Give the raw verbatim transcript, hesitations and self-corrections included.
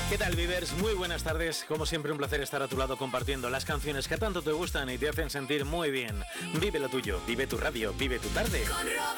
¿Qué tal, Vivers? Muy buenas tardes. Como siempre, un placer estar a tu lado compartiendo las canciones que tanto te gustan y te hacen sentir muy bien. Vive lo tuyo, vive tu radio, vive tu tarde. Con Robert.